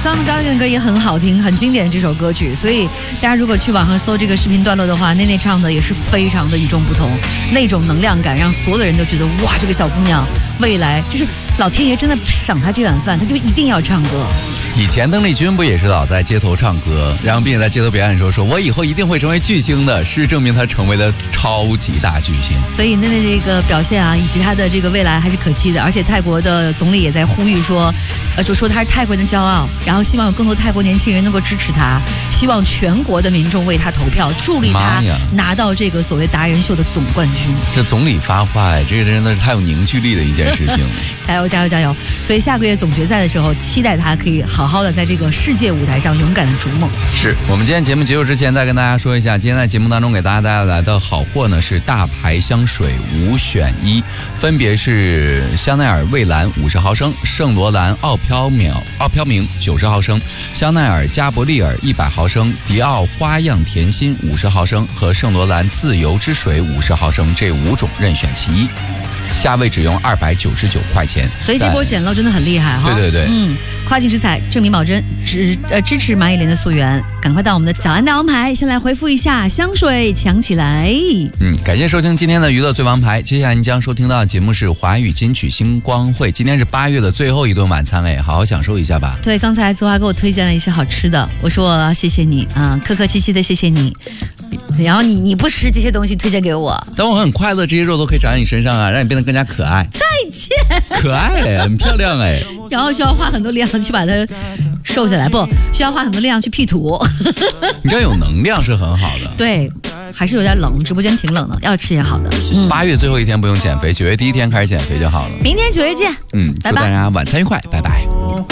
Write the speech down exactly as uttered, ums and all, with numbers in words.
Soundgarden 的歌也很好听，很经典的这首歌曲，所以大家如果去网上搜这个视频段落的话，内内唱的也是非常的与众不同，那种能量感让所有的人都觉得哇，这个小姑娘未来就是老天爷真的赏她这碗饭，她就一定要唱歌。 以前邓丽君不也是老在街头唱歌，然后并且在街头表演的时候说我以后一定会成为巨星的，事实证明她成为了超级大巨星。 所以内内这个表现啊，以及她的这个未来还是可期的，而且泰国的总理也在呼吁说，呃，就说她是泰国人的骄傲，然后希望有更多泰国年轻人能够支持她，希望全国的民众为她投票，助力她拿到这个所谓达人秀的总冠军。 这总理发话，这个真的是太有凝聚力的一件事情。 加油加油加油！所以下个月总决赛的时候，期待她可以好好的在这个世界舞台上勇敢的逐梦。 是我们今天节目结束之前再跟大家说一下，今天在节目当中给大家带来的好货呢是大牌香水五选一，分别是香奈儿蔚蓝五十毫升、圣罗兰奥飘渺奥飘明九十毫升、香奈儿加伯利尔一百毫升、迪奥花样甜心五十毫升和圣罗兰自由之水五十毫升，这五种任选其一。价位只用二百九十九块钱， 所以这波捡漏真的很厉害哈！ 对对对， 嗯，跨境直采，正名保真，支呃支持蚂蚁莲的溯源，赶快到我们的早安大王牌，先来回复一下香水抢起来。 嗯，感谢收听今天的娱乐最王牌，接下来你将收听到的节目是华语金曲星光会，今天是八月的最后一顿晚餐嘞，好好享受一下吧。 对，刚才泽华给我推荐了一些好吃的，我说我要谢谢你啊、嗯，客客气气的谢谢你。然后你你不吃这些东西推荐给我， 但我很快乐，这些肉都可以长在你身上啊，让你变得更加可爱。 再见， 可爱哎，很漂亮哎。 然后需要花很多力量去把它瘦下来，不需要花很多力量去 P 图。 你知道有能量是很好的。 对，还是有点冷，直播间挺冷的，要吃点好的。 八、嗯、月最后一天不用减肥，九月第一天开始减肥就好了。 明天九月见。 嗯，祝大家晚餐愉快，拜拜。